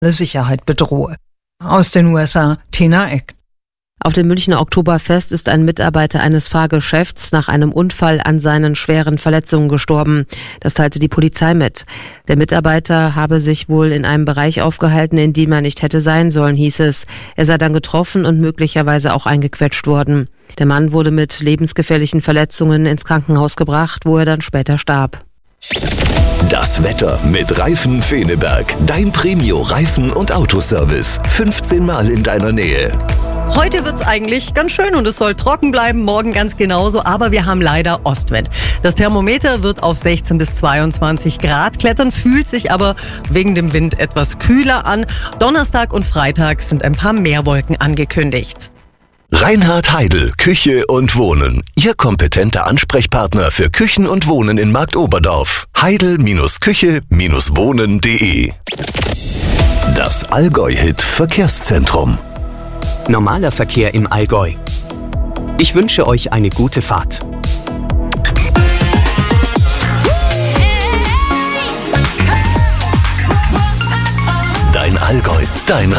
Sicherheit bedrohe. Aus den USA, Tina Eck. Auf dem Münchner Oktoberfest ist ein Mitarbeiter eines Fahrgeschäfts nach einem Unfall an seinen schweren Verletzungen gestorben. Das teilte die Polizei mit. Der Mitarbeiter habe sich wohl in einem Bereich aufgehalten, in dem er nicht hätte sein sollen, hieß es. Er sei dann getroffen und möglicherweise auch eingequetscht worden. Der Mann wurde mit lebensgefährlichen Verletzungen ins Krankenhaus gebracht, wo er dann später starb. Das Wetter mit Reifen Feneberg. Dein Premio-Reifen- und Autoservice. 15 Mal in deiner Nähe. Heute wird's eigentlich ganz schön und es soll trocken bleiben, morgen ganz genauso, aber wir haben leider Ostwind. Das Thermometer wird auf 16 bis 22 Grad klettern, fühlt sich aber wegen dem Wind etwas kühler an. Donnerstag und Freitag sind ein paar Meerwolken angekündigt. Reinhard Heidel, Küche und Wohnen. Ihr kompetenter Ansprechpartner für Küchen und Wohnen in Marktoberdorf. Heidel-Küche-Wohnen.de. Das Allgäu-Hit Verkehrszentrum. Normaler Verkehr im Allgäu. Ich wünsche euch eine gute Fahrt. Dein Allgäu, dein